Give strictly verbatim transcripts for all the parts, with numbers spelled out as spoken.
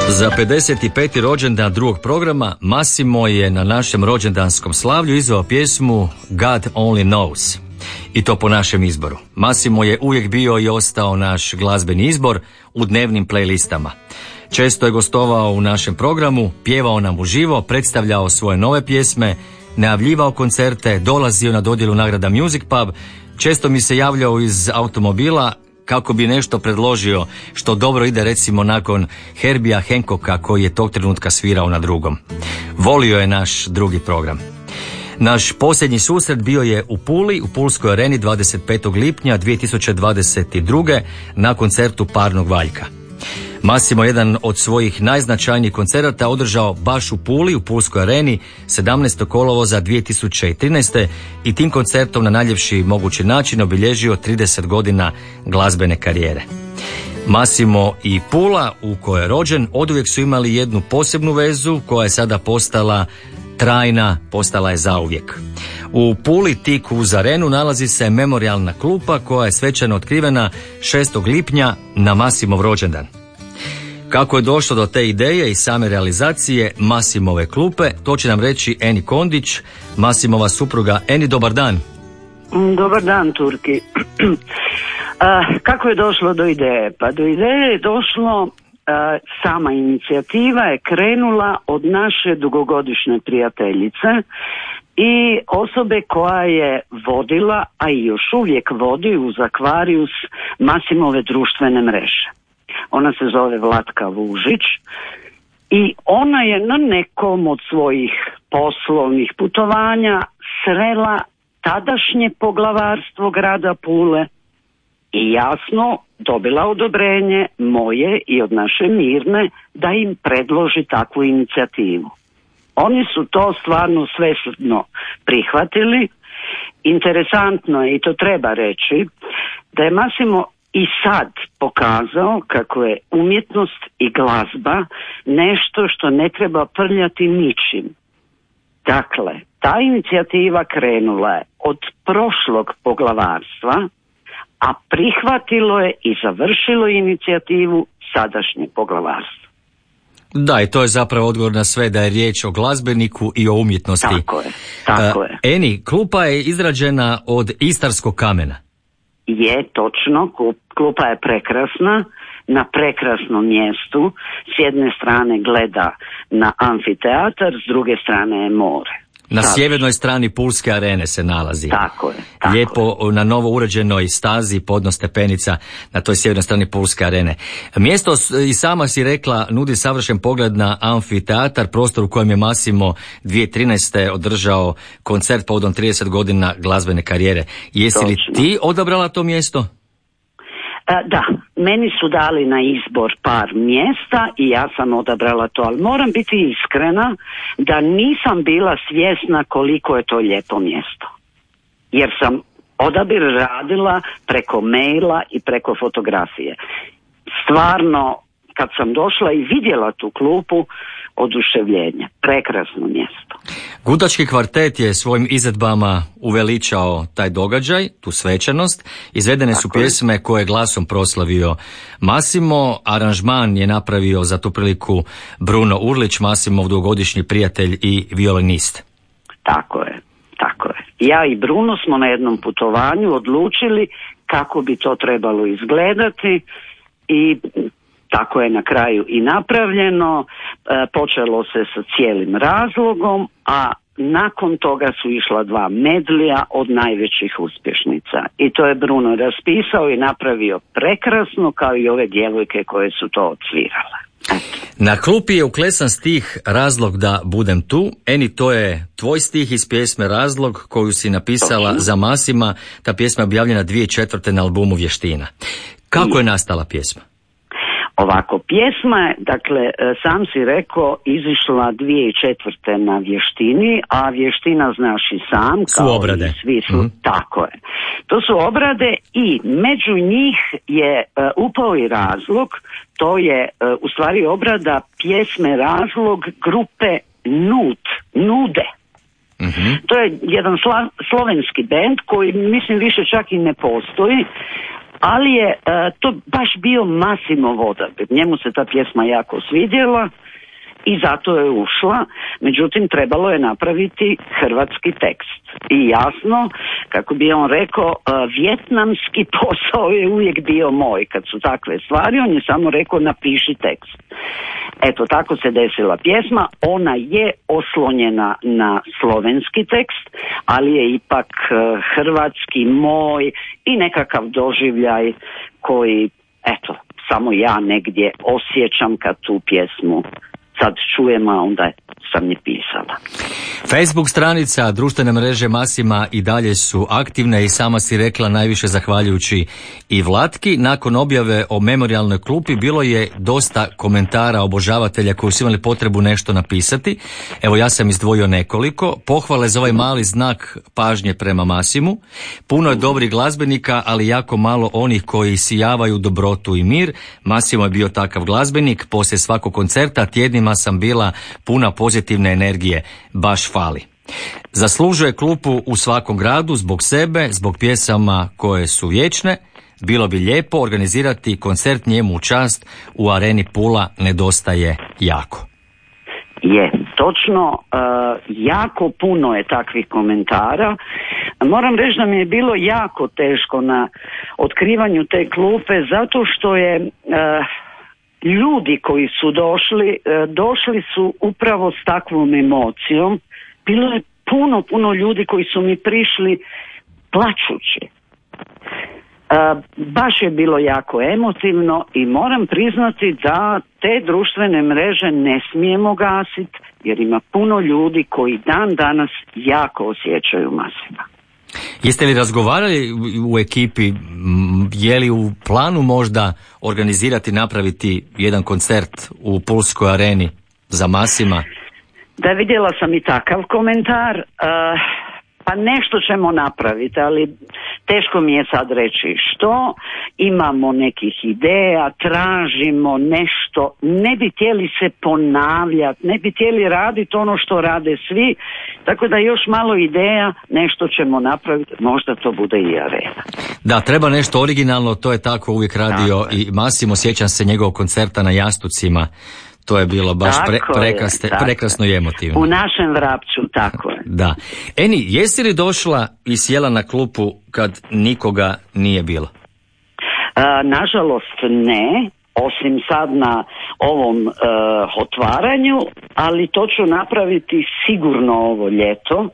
Za pedeset peti rođendan drugog programa Massimo je na našem rođendanskom slavlju izveo pjesmu God Only Knows. I to po našem izboru. Massimo je uvijek bio i ostao naš glazbeni izbor u dnevnim playlistama. Često je gostovao u našem programu, pjevao nam uživo, predstavljao svoje nove pjesme, najavljivao koncerte, dolazio na dodjelu nagrada Music Pub, često mi se javljao iz automobila kako bi nešto predložio što dobro ide recimo nakon Herbija Hancocka koji je tog trenutka svirao na drugom. Volio je naš drugi program. Naš posljednji susret bio je u Puli, u Pulskoj areni dvadeset petog lipnja dvije tisuće dvadeset druge na koncertu Parnog Valjka. Massimo jedan od svojih najznačajnijih koncerata održao baš u Puli, u Pulskoj areni sedamnaestog kolovoza dvije tisuće trinaeste i tim koncertom na najljepši mogući način obilježio trideset godina glazbene karijere. Massimo i Pula, u kojoj je rođen, oduvijek su imali jednu posebnu vezu koja je sada postala trajna, postala je zauvijek. U Puli, tik uz arenu, nalazi se memorijalna klupa koja je svečano otkrivena šestog lipnja na Massimov rođendan. Kako je došlo do te ideje i same realizacije Massimove klupe, to će nam reći Eni Kondić, Massimova supruga. Eni, dobar dan. Dobar dan, Turki. A, kako je došlo do ideje? Pa do ideje je došlo, a, sama inicijativa je krenula od naše dugogodišnje prijateljice i osobe koja je vodila, a i još uvijek vodi uz Aquarius Massimove društvene mreže. Ona se zove Vlatka Vužić i ona je na nekom od svojih poslovnih putovanja srela tadašnje poglavarstvo grada Pule i jasno dobila odobrenje moje i od naše Mirne da im predloži takvu inicijativu. Oni su to stvarno svesrdno prihvatili. Interesantno je, i to treba reći, da je Massimo i sad pokazao kako je umjetnost i glazba nešto što ne treba prljati ničim. Dakle, ta inicijativa krenula je od prošlog poglavarstva, a prihvatilo je i završilo inicijativu sadašnje poglavarstvo. Da, i to je zapravo odgovor na sve, da je riječ o glazbeniku i o umjetnosti. Tako je, tako uh, je. Eni, klupa je izrađena od istarskog kamena. Je, točno, klupa je prekrasna, na prekrasnom mjestu, s jedne strane gleda na amfiteatar, s druge strane je more. Na Sad. Sjevernoj strani Pulske arene se nalazi. Tako je. Tako Lijepo je. Na novo uređenoj stazi podno stepenica na toj sjevernoj strani Pulske arene. Mjesto, i sama si rekla, nudi savršen pogled na amfiteatar, prostor u kojem je Massimo dvije tisuće trinaeste održao koncert povodom trideset godina glazbene karijere. Jesi Točno. li ti odabrala to mjesto? Da, meni su dali na izbor par mjesta i ja sam odabrala to, ali moram biti iskrena da nisam bila svjesna koliko je to lijepo mjesto. Jer sam odabir radila preko maila i preko fotografije. Stvarno, kad sam došla i vidjela tu klupu, oduševljenje. Prekrasno mjesto. Gudački kvartet je svojim izvedbama uveličao taj događaj, tu svečanost. Izvedene su pjesme koje je glasom proslavio Massimo. Aranžman je napravio za tu priliku Bruno Urlić, Massimov dugogodišnji prijatelj i violinist. Tako je, tako je. Ja i Bruno smo na jednom putovanju odlučili kako bi to trebalo izgledati i tako je na kraju i napravljeno. E, počelo se sa cijelim razlogom, a nakon toga su išla dva medlija od najvećih uspješnica. I to je Bruno raspisao i napravio prekrasno, kao i ove djevojke koje su to odsvirale. Na klupi je uklesan stih Razlog da budem tu. Eni, to je tvoj stih iz pjesme Razlog koju si napisala Točno. Za Massima. Ta pjesma je objavljena dvije tisuće četvrte na albumu Vještina. Kako je nastala pjesma? Ovako, pjesma je, dakle, sam si rekao, izišla dvije tisuće četvrte na Vještini, a Vještina znaš i sam, kao su obrade. I svi su, mm-hmm. tako je. To su obrade i među njih je uh, upao i Razlog, to je uh, u stvari obrada pjesme Razlog grupe Nud, Nude. Mm-hmm. To je jedan sla, slovenski bend koji, mislim, više čak i ne postoji, ali je uh, to baš bio Massimov odabir. Njemu se ta pjesma jako svidjela i zato je ušla, međutim trebalo je napraviti hrvatski tekst. I jasno, kako bi on rekao, uh, vjetnamski posao je uvijek bio moj. Kad su takve stvari, on je samo rekao napiši tekst. Eto, tako se desila pjesma, ona je oslonjena na slovenski tekst, ali je ipak uh, hrvatski moj i nekakav doživljaj koji, eto, samo ja negdje osjećam kad tu pjesmu sad čujem, a onda sam je pisala. Facebook stranica, društvene mreže Massima i dalje su aktivne i sama si rekla najviše zahvaljujući i Vlatki. Nakon objave o memorijalnoj klupi bilo je dosta komentara obožavatelja koji su imali potrebu nešto napisati. Evo ja sam izdvojio nekoliko. Pohvale za ovaj mali znak pažnje prema Massimu. Puno je dobrih glazbenika, ali jako malo onih koji sijavaju dobrotu i mir. Massimo je bio takav glazbenik. Poslije svakog koncerta tjednima sam bila puna pozitivne energije. Baš fali. Zaslužuje klupu u svakom gradu zbog sebe, zbog pjesama koje su vječne. Bilo bi lijepo organizirati koncert njemu u čast u Areni Pula, nedostaje jako. Je, točno, uh, jako puno je takvih komentara. Moram reći da mi je bilo jako teško na otkrivanju te klupe, zato što je uh, ljudi koji su došli, uh, došli su upravo s takvom emocijom. Bilo je puno, puno ljudi koji su mi prišli plačući. Uh, baš je bilo jako emotivno i moram priznati da te društvene mreže ne smijemo gasiti, jer ima puno ljudi koji dan danas jako osjećaju Massima. Jeste li razgovarali u ekipi, je li u planu možda organizirati, napraviti jedan koncert u Pulskoj areni za Massima? Da, vidjela sam i takav komentar. Uh, Pa nešto ćemo napraviti, ali teško mi je sad reći što. Imamo nekih ideja, tražimo nešto, ne bi htjeli se ponavljati, ne bi htjeli raditi ono što rade svi, tako da još malo ideja, nešto ćemo napraviti, možda to bude i arena. Da, treba nešto originalno, to je tako uvijek radio tako i Massimo, sjećam se njegovog koncerta na Jastucima. To je bilo baš pre, prekaste, je, prekrasno i emotivno. U našem Vrapču, tako je. Da. Eni, jesi li došla i sjela na klupu kad nikoga nije bilo? A, nažalost ne, osim sad na ovom uh, otvaranju, ali to ću napraviti sigurno ovo ljeto.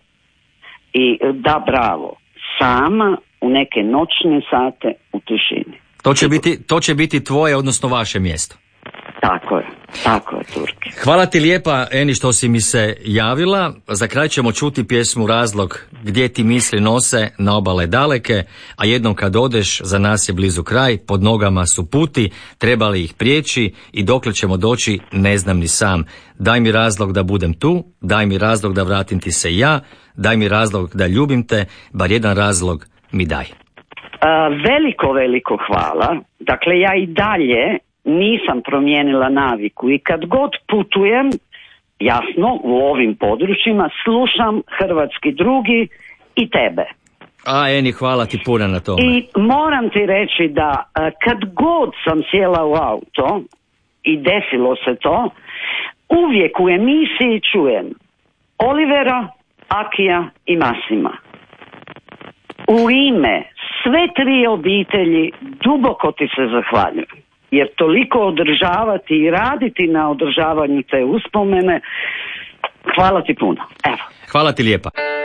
I da, bravo, sama u neke noćne sate u tišini. To će biti, to će biti tvoje, odnosno vaše mjesto. Tako je, tako je, Turki. Hvala ti lijepa, Eni, što si mi se javila. Za kraj ćemo čuti pjesmu Razlog, gdje ti misli nose na obale daleke, a jednom kad odeš, za nas je blizu kraj, pod nogama su puti, trebali ih prijeći i dokle ćemo doći, ne znam ni sam. Daj mi razlog da budem tu, daj mi razlog da vratim ti se ja, daj mi razlog da ljubim te, bar jedan razlog mi daj. A, veliko, veliko hvala. Dakle, ja i dalje nisam promijenila naviku i kad god putujem, jasno, u ovim područjima, slušam Hrvatski drugi i tebe. A, Eni, hvala ti puno na tome. I moram ti reći da kad god sam sjela u auto i desilo se to, uvijek u emisiji čujem Olivera, Akija i Massima. U ime sve tri obitelji duboko ti se zahvaljujem. Jer toliko održavati i raditi na održavanju te uspomene, hvala ti puno. Evo. Hvala ti lijepa.